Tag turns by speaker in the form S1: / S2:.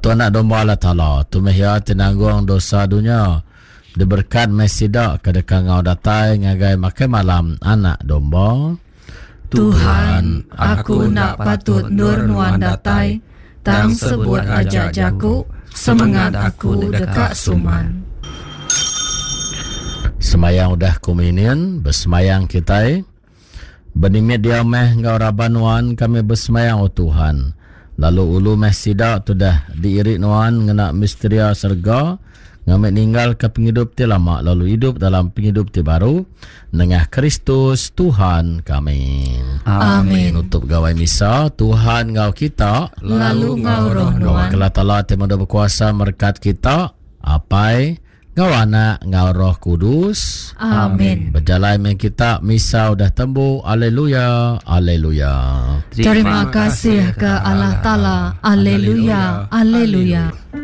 S1: Tu anak domba Allah Ta'ala, tu mehia tinanggung dosa dunia. Diberkat mesida kedekat ngau datai ngagai makai malam anak domba.
S2: Tuhan, aku nak patut nur nuan datai, tang sebut aja jaku, semangat aku dekat suman.
S1: Semayang udah komunion, bersemayang kita. Benimit dia meh ngau rabanuan kami bersemayang o Tuhan. Lalu ulu meh sidak tu dah diirit nuan ngena misteria serga. Ngamek ninggal ke penghidup ti lama, lalu hidup dalam penghidup ti baru nengah Kristus Tuhan kami.
S2: Amin.
S1: Nutup gawai misa, Tuhan ngau kita,
S2: lalu ngau roh nuan.
S1: Kalau Allah Timur berkuasa merkat kita, apai ngau anak ngau roh kudus.
S2: Amin.
S1: Berjalan dengan kita misa udah tembu. Aleluya, aleluya.
S2: Terima kasih ke Allah Ta'ala. Aleluya, aleluya.